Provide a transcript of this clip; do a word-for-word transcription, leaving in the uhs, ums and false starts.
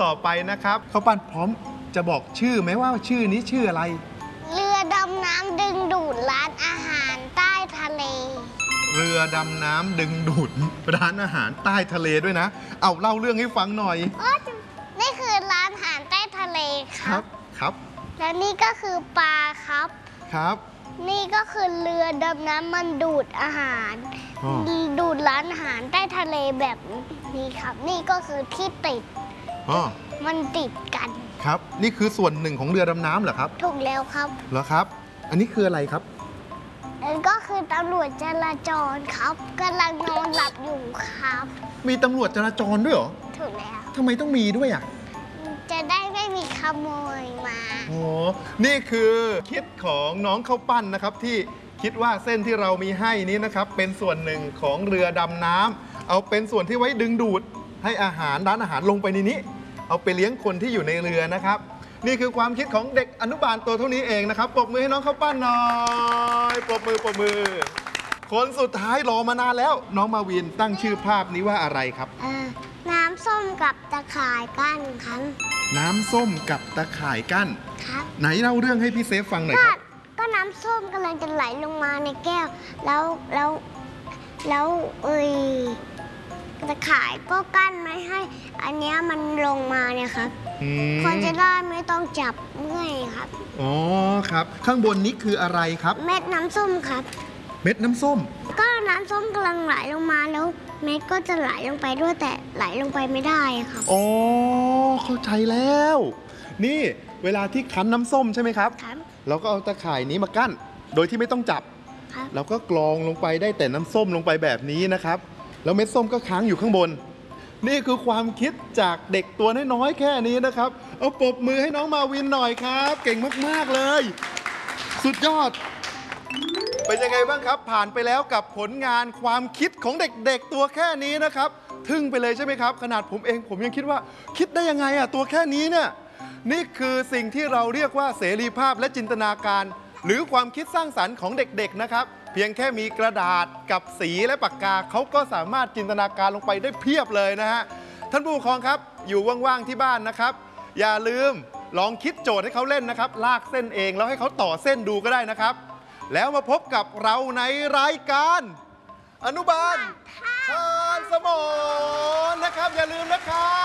ต่อไปนะครับข้าวปั้นพร้อมจะบอกชื่อไหมว่าชื่อนี้ชื่ออะไรเรือดำน้ำดึงดูดร้านอาหารใต้ทะเลเรือดำน้ำดึงดูดร้านอาหารใต้ทะเลด้วยนะเอาเล่าเรื่องให้ฟังหน่อยนี่คือร้านอาหารใต้ทะเลครับครับและนี่ก็คือปลาครับครับนี่ก็คือเรือดำน้ำมันดูดอาหารดูดร้านอาหารใต้ทะเลแบบนี้ครับนี่ก็คือที่ติดมันติดกันครับนี่คือส่วนหนึ่งของเรือดำน้ำเหรอครับถูกแล้วครับเหรอครับอันนี้คืออะไรครับก็คือตำรวจจราจรครับกำลังนอนหลับอยู่ครับมีตำรวจจราจรด้วยเหรอถูกแล้วทำไมต้องมีด้วยอ่ะจะได้ไม่มีขโมยมาโอ้นี่คือคิดของน้องข้าวปั้นนะครับที่คิดว่าเส้นที่เรามีให้นี้นะครับเป็นส่วนหนึ่งของเรือดำน้ำเอาเป็นส่วนที่ไว้ดึงดูดให้อาหารร้านอาหารลงไปในนี้เอาไปเลี้ยงคนที่อยู่ในเรือนะครับนี่คือความคิดของเด็กอนุบาลตัวเท่านี้เองนะครับปรบมือให้น้องข้าวปั้นหน่อยปรบมือปรบมือคนสุดท้ายรอมานานแล้วน้องมาวินตั้งชื่อภาพนี้ว่าอะไรครับน้ำส้มกับตะข่ายกั้นครับน้ำส้มกับตะข่ายกั้นครับไหนเล่าเรื่องให้พี่เซฟฟังหน่อยครับก็น้ำส้มกำลังจะไหลลงมาในแก้วแล้วแล้วแล้วเอ้ยตะข่ายก็กั้นไม่ให้อันนี้มันลงมาเนี่ยครับคนจะได้ไม่ต้องจับเมื่อยครับอ๋อครับข้างบนนี้คืออะไรครับเม็ดน้ำส้มครับเม็ดน้ำส้มก็น้ำส้มกำลังไหลลงมาแล้วเม็ดก็จะไหลลงไปด้วยแต่ไหลลงไปไม่ได้ครับอ๋อเข้าใจแล้วนี่เวลาที่คั้นน้ำส้มใช่ไหมครับครับเราก็เอาตะข่ายนี้มากั้นโดยที่ไม่ต้องจับเราก็กรองลงไปได้แต่น้ำส้มลงไปแบบนี้นะครับแล้วเม็ดส้มก็ค้างอยู่ข้างบนนี่คือความคิดจากเด็กตัวน้อยๆแค่นี้นะครับเอาปรบมือให้น้องมาวินหน่อยครับเก่งมากๆเลยสุดยอดเป็นยังไงบ้างครับผ่านไปแล้วกับผลงานความคิดของเด็กๆตัวแค่นี้นะครับทึ่งไปเลยใช่ไหมครับขนาดผมเองผมยังคิดว่าคิดได้ยังไงอะตัวแค่นี้เนี่ยนี่คือสิ่งที่เราเรียกว่าเสรีภาพและจินตนาการหรือความคิดสร้างสรรค์ของเด็กๆนะครับเพียงแค่มีกระดาษกับสีและปากกาเขาก็สามารถจินตนาการลงไปได้เพียบเลยนะฮะท่านผู้ปกครองครับอยู่ว่างๆที่บ้านนะครับอย่าลืมลองคิดโจทย์ให้เขาเล่นนะครับลากเส้นเองแล้วให้เขาต่อเส้นดูก็ได้นะครับแล้วมาพบกับเราในรายการอนุบาลชาญสมรนะครับอย่าลืมนะครับ